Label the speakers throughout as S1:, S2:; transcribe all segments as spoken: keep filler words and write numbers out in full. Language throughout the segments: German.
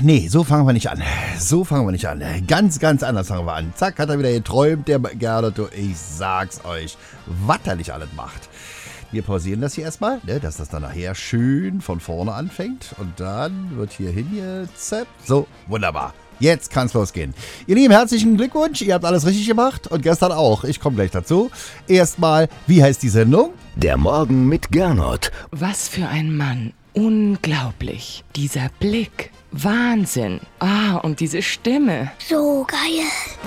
S1: nee, so fangen wir nicht an. So fangen wir nicht an. Ganz, ganz anders fangen wir an. Zack, hat er wieder geträumt, der Gernot. Ich sag's euch, was er nicht alles macht. Wir pausieren das hier erstmal, ne, dass das dann nachher schön von vorne anfängt. Und dann wird hier hingezappt. So, wunderbar. Jetzt kann's losgehen. Ihr Lieben, herzlichen Glückwunsch. Ihr habt alles richtig gemacht und gestern auch. Ich komme gleich dazu. Erstmal, wie heißt die Sendung?
S2: Der Morgen mit Gernot.
S3: Was für ein Mann. Unglaublich. Dieser Blick. Wahnsinn. Ah, und diese Stimme.
S4: So geil.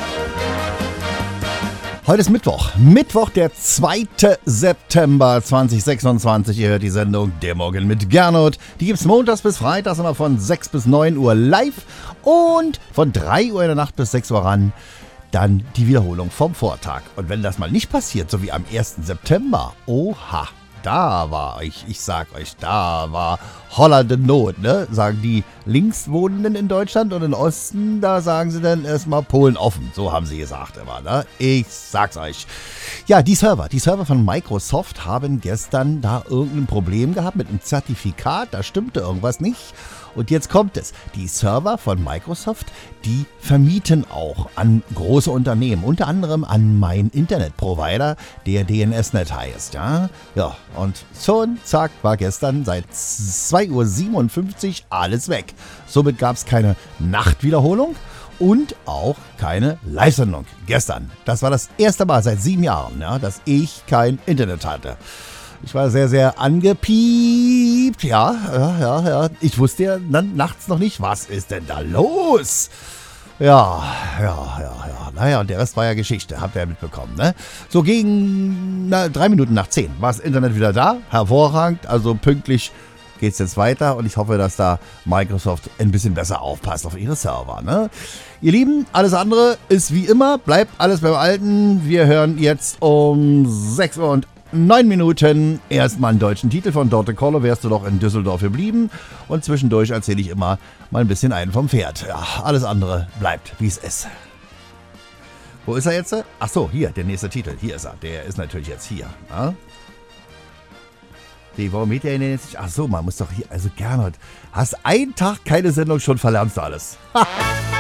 S1: Heute ist Mittwoch. Mittwoch, der zweite September zweitausendsechsundzwanzig. Ihr hört die Sendung Der Morgen mit Gernot. Die gibt's montags bis freitags immer von sechs bis neun Uhr live und von drei Uhr in der Nacht bis sechs Uhr ran. Dann die Wiederholung vom Vortag. Und wenn das mal nicht passiert, so wie am ersten September, oha, da war ich, ich sag euch, da war Hollande Not, ne? Sagen die Linkswohnenden in Deutschland und im Osten, da sagen sie dann erstmal Polen offen. So haben sie gesagt immer, ne? Ich sag's euch. Ja, die Server, die Server von Microsoft haben gestern da irgendein Problem gehabt mit einem Zertifikat, da stimmte irgendwas nicht. Und jetzt kommt es. Die Server von Microsoft, die vermieten auch an große Unternehmen, unter anderem an meinen Internetprovider, der D N S Net heißt. Ja, ja. Und schon, zack, war gestern seit zwei Uhr siebenundfünfzig alles weg. Somit gab es keine Nachtwiederholung und auch keine Live-Sendung gestern. Das war das erste Mal seit sieben Jahren, ja, dass ich kein Internet hatte. Ich war sehr, sehr angepiept. Ja, ja, ja, ja. Ich wusste ja dann nachts noch nicht, was ist denn da los? Ja, ja, ja, ja. Naja, und der Rest war ja Geschichte. Habt ihr ja mitbekommen, ne? So gegen na, drei Minuten nach zehn war das Internet wieder da. Hervorragend. Also pünktlich geht's jetzt weiter. Und ich hoffe, dass da Microsoft ein bisschen besser aufpasst auf ihre Server, ne? Ihr Lieben, alles andere ist wie immer. Bleibt alles beim Alten. Wir hören jetzt um sechs Uhr und neun Minuten erstmal einen deutschen Titel von Dorte Kolle, wärst du doch in Düsseldorf geblieben. Und zwischendurch erzähle ich immer mal ein bisschen einen vom Pferd. Ja, alles andere bleibt, wie es ist. Wo ist er jetzt? Ach so, hier, der nächste Titel. Hier ist er. Der ist natürlich jetzt hier. Ja? Nee, warum geht der denn jetzt nicht? Ach so, man muss doch hier, also Gernot, hast einen Tag keine Sendung, schon verlernst du alles. Ha!